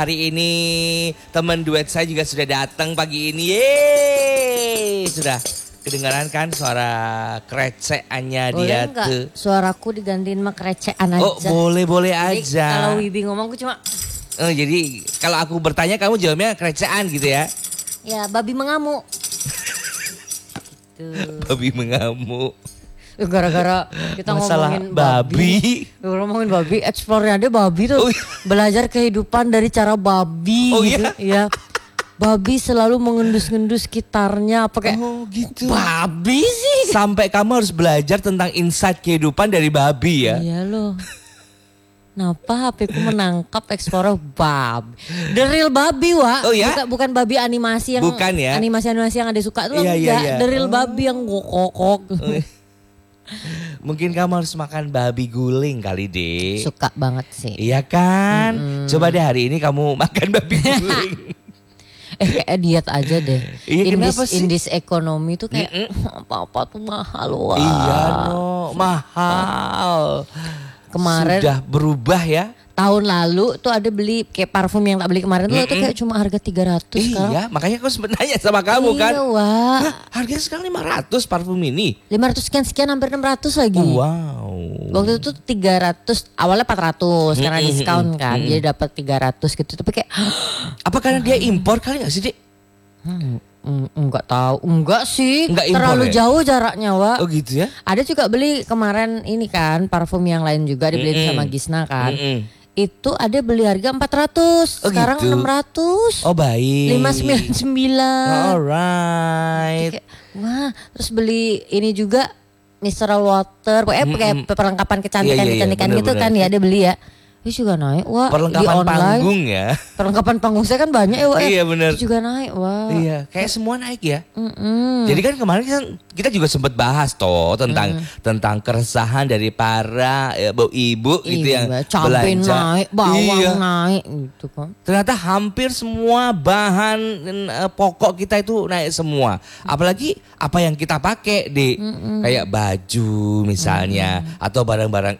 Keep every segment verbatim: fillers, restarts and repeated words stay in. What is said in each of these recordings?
Hari ini teman duet saya juga sudah datang pagi ini. Yeay! Sudah kedengaran kan suara kereceannya dia enggak? tuh. Suaraku digantiin sama kerecean aja. Oh boleh-boleh aja. Jadi kalau Wibi ngomong aku cuma. Oh, jadi kalau aku bertanya kamu jawabnya kerecean gitu ya? Ya babi mengamuk. Gitu. Babi mengamuk. Gara-gara kita Masalah ngomongin babi. babi. Ngomongin babi, explore-nya ada babi tuh. Oh, iya. Belajar kehidupan dari cara babi Oh, gitu. iya? Ya. Babi selalu mengendus-ngendus sekitarnya apa kayak Oh gitu. babi sih. Sampai kamu harus belajar tentang insight kehidupan dari babi ya? Iya loh. Kenapa H P ku menangkap Explorer babi? The real babi, Wak. Oh ya? Bukan, bukan babi animasi yang Bukan ya? animasi-animasi yang ada suka tuh Iya, iya, enggak. iya. The real Oh. babi yang gokok. Mungkin kamu harus makan babi guling kali deh. Suka banget sih. Iya kan? Mm-mm. Coba deh hari ini kamu makan babi guling. Eh kayak diet aja deh. Iya, in kenapa this, sih? in this ekonomi tuh kayak apa-apa tuh mahal, Wak. Iya no, mahal. Kemarin Sudah berubah ya. tahun lalu tuh ada beli kayak parfum yang tak beli kemarin tuh, itu kayak cuma harga tiga ratus sekarang. Iya, makanya aku sempat nanya sama kamu kan. Iya, Wak. Hah, harganya sekarang lima ratus parfum ini. lima ratus sekian sekian hampir enam ratus lagi. Wow. Waktu itu tiga ratus, awalnya empat ratus karena Mm-mm, diskon kan. mm-mm. Jadi dapat tiga ratus gitu. Tapi kayak Apa karena dia impor kali gak sih, Dik? hmm, mm, enggak tahu. Enggak sih. Enggak impor Terlalu ya? jauh jaraknya, Wak. Oh gitu ya? Ada juga beli kemarin ini kan parfum yang lain juga dibeli Mm-mm. sama Gisna kan. Mm-mm. Itu ada beli harga empat ratus. Oh, Sekarang gitu? enam ratus. Oh baik. lima sembilan sembilan. Alright. Kayak, wah, terus beli ini juga mineral water, pokoknya Mm-mm. kayak perlengkapan kecantikan Iya, iya, iya, kecantikan gitu bener-bener. kan ya, ada beli ya. Ini juga naik, wah. Di Perlengkapan online. panggung ya. Perlengkapan panggung saya kan banyak ya, wah. Iya, bener. Itu juga naik, wah. Iya, kayak semua naik ya. Mm-mm. Jadi kan kemarin kita, kita juga sempat bahas toh tentang Hmm. tentang keresahan dari para ya, ibu gitu Iya, yang cabai belanja. naik, bawang Iya. naik gitu kan. Ternyata hampir semua bahan eh, pokok kita itu naik semua. Apalagi apa yang kita pakai di kayak baju misalnya atau barang-barang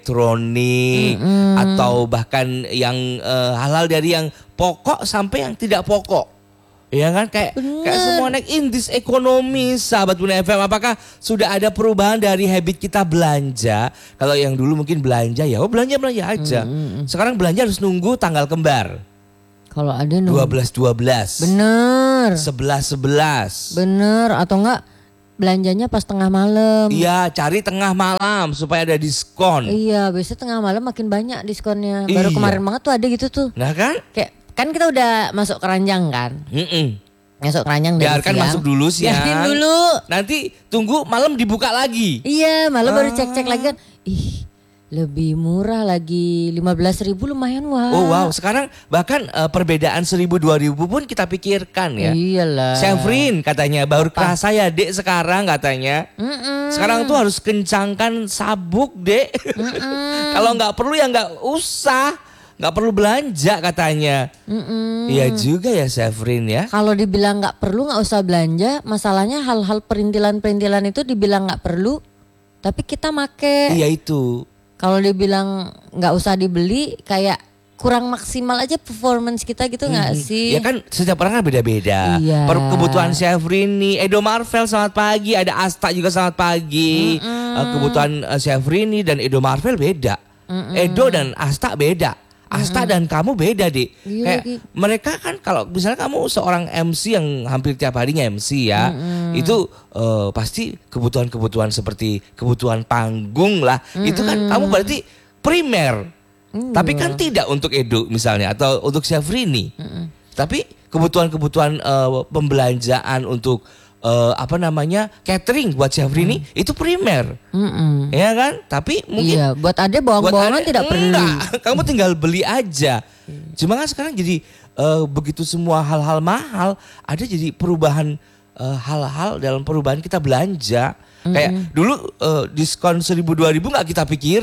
elektronik atau bahkan yang eh, halal dari yang pokok sampai yang tidak pokok. Iya kan kayak kayak semua naik in this ekonomi sahabat Bunda F M. Apakah sudah ada perubahan dari habit kita belanja? Kalau yang dulu mungkin belanja ya, oh belanja belanja aja. Sekarang belanja harus nunggu tanggal kembar. Kalau ada nunggu. dua belas dua belas. Bener, sebelas sebelas. bener. Atau enggak belanjanya pas tengah malam. Iya, cari tengah malam supaya ada diskon. Iya, biasanya tengah malam makin banyak diskonnya. Baru Iya. kemarin banget tuh ada gitu tuh. Nah kan? Kayak kan kita udah masuk keranjang kan. Mm-mm. Masuk keranjang dari Biarkan siang. masuk dulu siang. Biarin dulu. Nanti tunggu malam dibuka lagi. Iya, malam baru Ah. cek-cek lagi kan. Ih, lebih murah lagi. lima belas ribu lumayan, wah. Oh wow, sekarang bahkan eh, perbedaan seribu dua ribu pun kita pikirkan ya. Iyalah. Syafrin katanya baru kerasa ya dek sekarang katanya. Mm-mm. Sekarang tuh harus kencangkan sabuk dek. Kalau nggak perlu ya nggak usah. Nggak perlu belanja katanya. Mm-mm. Iya juga ya Syafrin ya. Kalau dibilang nggak perlu nggak usah belanja. Masalahnya hal-hal perintilan-perintilan itu dibilang nggak perlu, tapi kita make. Iya itu. Kalau dibilang nggak usah dibeli, kayak kurang maksimal aja performance kita gitu nggak sih? Ya kan setiap orang kan beda-beda. Iya. Per kebutuhan Syafrin nih, Edo Marvel selamat pagi, ada Asta juga selamat pagi. Eh, kebutuhan eh, Syafrin nih dan Edo Marvel beda. Edo dan Asta beda. Asta dan kamu beda deh. Iya, Kayak gitu. mereka kan kalau misalnya kamu seorang M C yang hampir tiap harinya M C ya, itu eh, pasti kebutuhan-kebutuhan seperti kebutuhan panggung lah. Itu kan kamu berarti primer. Tapi kan tidak untuk Edo misalnya atau untuk Syafrini. Tapi kebutuhan-kebutuhan eh, pembelanjaan untuk eh, apa namanya catering buat Syafrini itu primer. Mm-mm. Ya kan? Tapi mungkin Iya, buat ada bawang-bawangan Ade- tidak perlu. enggak, kamu tinggal beli aja. Cuma kan sekarang jadi eh, begitu semua hal-hal mahal, ada jadi perubahan eh, hal-hal dalam perubahan kita belanja. Kayak dulu eh, diskon seribu dua ribu nggak kita pikirin.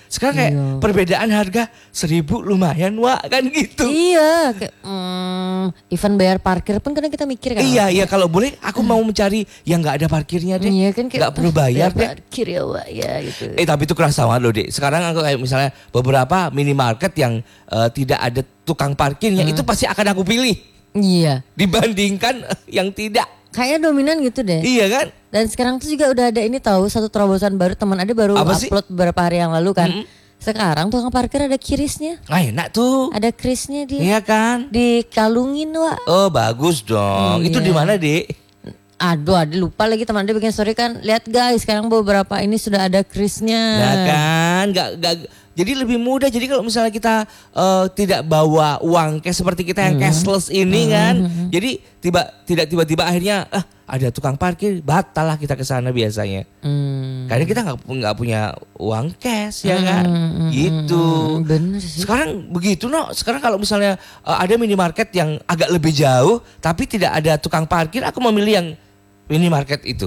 Sekarang kayak Iya. perbedaan harga seribu lumayan Wak kan gitu. Iya, kayak hmm, even bayar parkir pun kadang kita mikir kan. Iya iya kalau boleh aku mau mencari yang nggak ada parkirnya deh. Iya kan kayak Nggak perlu "Ah, bayar deh. parkir ya Wak ya gitu. Eh tapi itu kerasa banget loh Dek. Sekarang aku kayak misalnya beberapa minimarket yang eh, tidak ada tukang parkirnya itu pasti akan aku pilih Iya, dibandingkan eh, yang tidak. kayaknya dominan gitu deh. Iya kan? Dan sekarang tuh juga udah ada ini tahu satu terobosan baru, teman ada baru Apa sih? upload beberapa hari yang lalu kan. Sekarang tukang parkir ada kirisnya, Ah, enak tuh. ada krisnya dia. Iya kan? Dikalungin Wak. Oh bagus dong. Itu Iya. di mana Dek? Aduh, ada lupa lagi teman ada bikin story kan. Lihat guys, sekarang beberapa ini sudah ada krisnya. Nah kan, nggak nggak. Jadi lebih mudah. Jadi kalau misalnya kita eh, tidak bawa uang cash seperti kita yang cashless ini kan, jadi tiba tidak tiba-tiba akhirnya ah ada tukang parkir, batal lah kita ke sana biasanya. Hmm. Karena kita nggak pu- nggak punya uang cash ya kan, gitu. Hmm, bener sih. Sekarang begitu no. Sekarang kalau misalnya eh, ada minimarket yang agak lebih jauh, tapi tidak ada tukang parkir, aku memilih yang minimarket itu.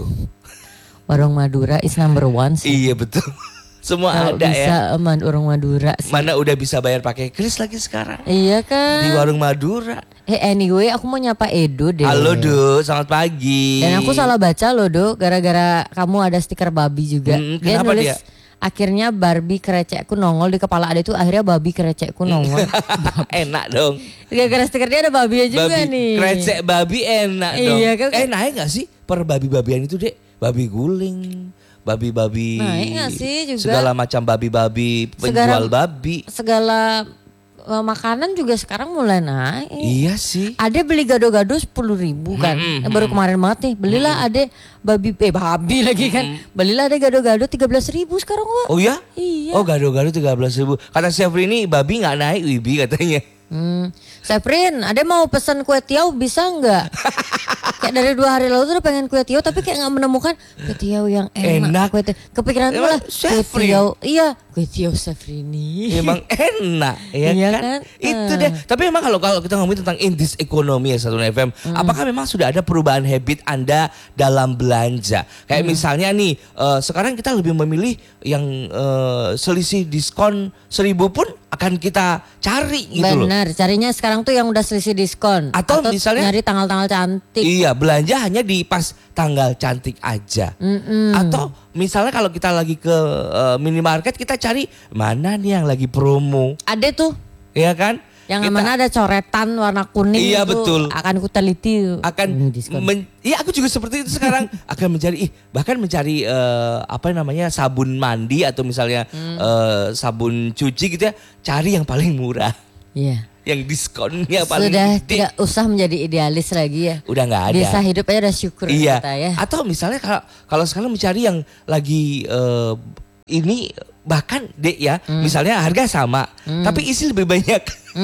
Warung Madura is number one sih. Iya betul. Semua Kalau ada bisa ya. aman warung Madura sih. Mana udah bisa bayar pakai kris lagi sekarang Iya kan. di warung Madura. Eh anyway, aku mau nyapa Edo deh. Halo Du, selamat pagi. Dan aku salah baca loh Do, gara-gara kamu ada stiker babi juga. Hmm, dia kenapa nulis dia? akhirnya Barbie kerecekku nongol di kepala ada itu akhirnya babi kerecekku nongol. Enak dong. Gara-gara stiker dia ada babinya juga Babi nih. krecek babi enak dong. Iya, kan- Eh naik gak sih per babi-babian itu Dek? Babi guling, babi-babi. Naik nggak sih juga? Segala macam babi-babi, penjual Segala- babi. Segala eh, makanan juga sekarang mulai naik. Iya sih. Ada beli gado-gado sepuluh ribu kan. Mm-mm, Eh, baru kemarin banget nih. Belilah ada babi eh babi lagi kan. Belilah ada gado-gado tiga belas ribu sekarang Wak. Oh ya? Iya. Oh gado-gado tiga belas ribu. Kata Chef ini babi gak naik Wibi katanya. Hmm. Seprin, ada mau pesan kue tiaw bisa nggak? Kayak dari dua hari lalu tuh udah pengen kue tiaw tapi kayak nggak menemukan kue tiaw yang enak. Enak. Kue tiaw. Kepikiran gue Emang lah kue Seprin? tiaw. Iya, kue tiaw Seprini. Emang enak ya Iya kan? kan? Itu Ah. deh. Tapi emang kalau kalau kita ngomongin tentang indeks ekonomi ya Satu F M, apakah memang sudah ada perubahan habit Anda dalam belanja? Kayak misalnya nih, eh, sekarang kita lebih memilih yang eh, selisih diskon seribu pun akan kita cari gitu loh. Benar, carinya sekarang tuh yang udah selisih diskon. Atau misalnya- nyari tanggal-tanggal cantik. Iya, belanja hanya di pas tanggal cantik aja. Mm-mm. Atau misalnya kalau kita lagi ke eh, minimarket kita cari mana nih yang lagi promo, Ada tuh ya kan? yang Kita mana ada coretan warna kuning. Iya, itu betul. Akan ku teliti. akan Ini diskon. men- iya aku juga seperti itu sekarang akan mencari ih bahkan mencari eh, apa namanya sabun mandi atau misalnya Hmm. eh, sabun cuci gitu ya, cari yang paling murah, Iya. yang diskonnya paling Sudah gede. tidak usah menjadi idealis lagi ya. Udah nggak ada. Bisa hidup aja udah syukur Iya. kita ya. Atau misalnya kalau kalau sekarang mencari yang lagi eh, ini bahkan dek ya, Hmm. misalnya harga sama, tapi isi lebih banyak.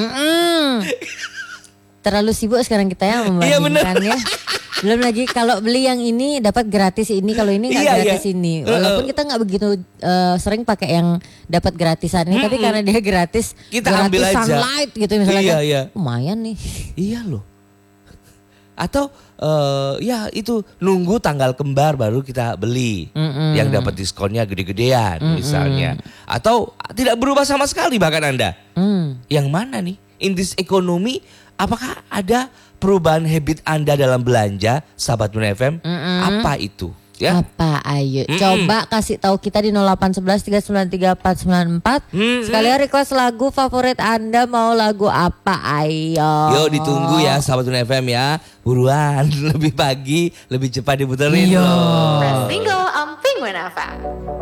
Mm-mm. Terlalu sibuk sekarang kita ya Iya, bener. membandingkan ya. Belum lagi kalau beli yang ini dapat gratis ini, kalau ini nggak Iya, gratis iya. ini. Uh-uh. Walaupun kita nggak begitu eh, sering pakai yang dapat gratisan ini, tapi karena dia gratis, Kita gratis ambil aja. sunlight gitu misalnya. Iya, kan. iya. Lumayan nih. Iya loh. Atau eh, ya itu nunggu tanggal kembar baru kita beli, Mm-mm. yang dapat diskonnya gede-gedean misalnya. Atau tidak berubah sama sekali bahkan Anda. Hmm. Yang mana nih? Indeks ekonomi, apakah ada perubahan habit Anda dalam belanja, sahabat Mun F M? Apa itu? Ya. Apa ayo Mm-mm. coba kasih tahu kita di nol delapan satu satu tiga sembilan tiga empat sembilan empat. Mm-mm. Sekalian request lagu favorit Anda, mau lagu apa ayo. Yuk ditunggu ya sahabat Mun F M ya. Buruan, lebih pagi, lebih cepat diputerin Iya. loh. Press single on Penguin F M.